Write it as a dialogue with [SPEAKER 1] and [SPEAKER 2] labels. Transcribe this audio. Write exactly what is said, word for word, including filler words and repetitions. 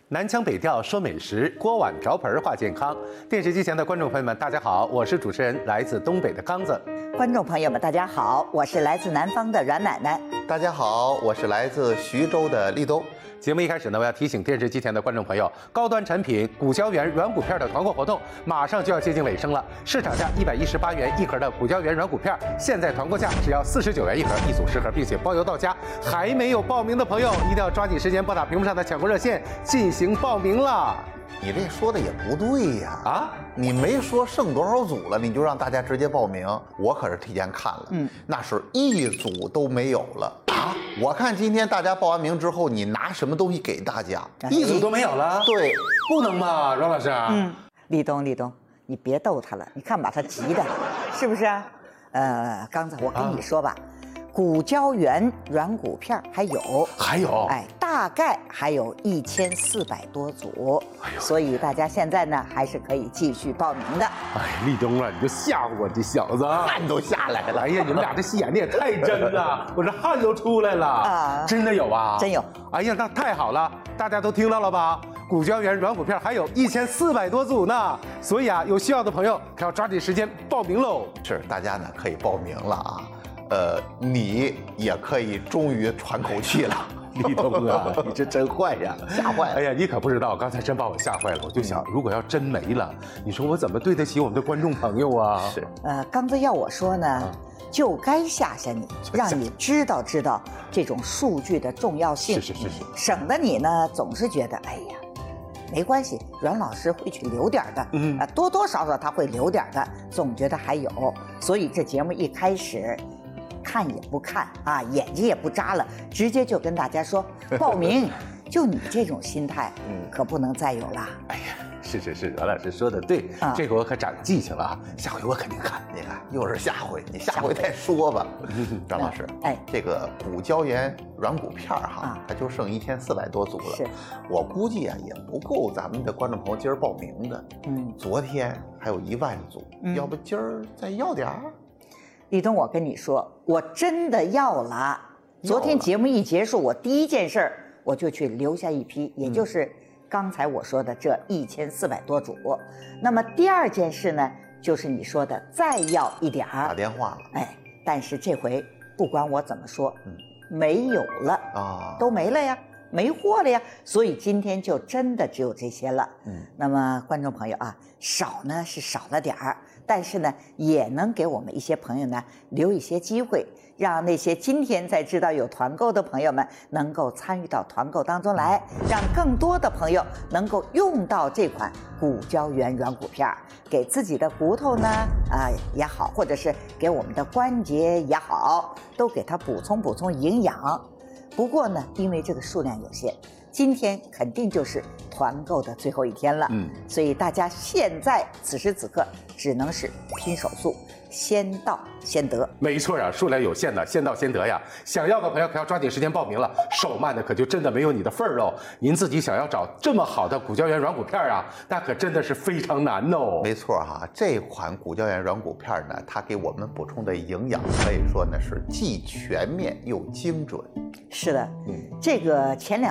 [SPEAKER 1] 南腔北调说美食，锅碗瓢盆话健康。电视机前的观众朋友们，大家好，我是主持人来自东北的刚子。
[SPEAKER 2] 观众朋友们，大家好，我是来自南方的阮奶奶。
[SPEAKER 3] 大家好，我是来自徐州的立冬。
[SPEAKER 1] 节目一开始呢，我要提醒电视机前的观众朋友，高端产品谷胶原软骨片的团购活动马上就要接近尾声了。市场价一百一十八元一盒的谷胶原软骨片，现在团购价只要四十九元一盒，一组十盒，并且包邮到家。还没有报名的朋友，一定要抓紧时间拨打屏幕上的抢购热线进行报名了。
[SPEAKER 3] 你这说的也不对呀！
[SPEAKER 1] 啊，
[SPEAKER 3] 你没说剩多少组了，你就让大家直接报名，我可是提前看了，嗯，那是一组都没有了啊！我看今天大家报完名之后，你拿什么东西给大家？
[SPEAKER 1] 一组都没有了？
[SPEAKER 3] 对，
[SPEAKER 1] 不能吧，阮老师？
[SPEAKER 2] 嗯，立冬，立冬，你别逗他了，你看把他急的，是不是啊？呃，刚才我跟你说吧。啊，谷胶原软骨片还有，
[SPEAKER 1] 还有，
[SPEAKER 2] 哎，大概还有一千四百多组，哎呦，所以大家现在呢还是可以继续报名的。
[SPEAKER 1] 哎，立冬啊，你就吓唬我这小子，
[SPEAKER 3] 汗都下来了。
[SPEAKER 1] 哎呀，你们俩这戏演的也太真了，我这汗都出来了啊！真的有啊？
[SPEAKER 2] 真有！
[SPEAKER 1] 哎呀，那太好了，大家都听到了吧？谷胶原软骨片还有一千四百多组呢，所以啊，有需要的朋友可要抓紧时间报名喽。
[SPEAKER 3] 是，大家呢可以报名了啊。呃，你也可以终于喘口气了，
[SPEAKER 1] 立冬啊，你这真坏呀，
[SPEAKER 3] 吓坏了！
[SPEAKER 1] 哎呀，你可不知道，刚才真把我吓坏了。我就想，如果要真没了，你说我怎么对得起我们的观众朋友啊？
[SPEAKER 3] 是，
[SPEAKER 2] 呃，刚子要我说呢，啊，就该吓吓你，让你知道知道这种数据的重要性。
[SPEAKER 1] 是是是是，
[SPEAKER 2] 省得你呢总是觉得，哎呀，没关系，阮老师会去留点的，嗯啊，多多少少他会留点的，总觉得还有，所以这节目一开始。看也不看啊，眼睛也不眨了，直接就跟大家说报名。就你这种心态，嗯，可不能再有了。
[SPEAKER 1] 哎呀，是是是，阮老师说的对，啊，这回我可长记性了啊，下回我肯定看。
[SPEAKER 3] 你看，又是下回，你下回再说吧。张老师，哎，这个谷胶原软骨片哈，啊，它就剩一千四百多组了。是，我估计啊也不够咱们的观众朋友今儿报名的。嗯，昨天还有一万组，嗯，要不今儿再要点儿？
[SPEAKER 2] 立冬，我跟你说，我真的要了。昨天节目一结束，我第一件事儿我就去留下一批，也就是刚才我说的这一千四百多组。那么第二件事呢，就是你说的再要一点儿，
[SPEAKER 3] 打电话了。
[SPEAKER 2] 哎，但是这回不管我怎么说，嗯，没有了啊，都没了呀，没货了呀，所以今天就真的只有这些了。嗯，那么观众朋友啊，少呢是少了点儿。但是呢，也能给我们一些朋友呢留一些机会，让那些今天才知道有团购的朋友们能够参与到团购当中来，让更多的朋友能够用到这款谷胶原软骨片，给自己的骨头呢啊、呃、也好，或者是给我们的关节也好，都给它补充补充营养。不过呢，因为这个数量有限，今天肯定就是团购的最后一天了，嗯，所以大家现在此时此刻只能是拼手速，先到先得。
[SPEAKER 1] 没错啊，数量有限的，先到先得呀。想要的朋友可要抓紧时间报名了，手慢的可就真的没有你的份儿喽。您自己想要找这么好的谷胶原软骨片啊，那可真的是非常难哦。
[SPEAKER 3] 没错哈，这款谷胶原软骨片呢，它给我们补充的营养可以说呢是既全面又精准。
[SPEAKER 2] 是的，嗯，这个前两。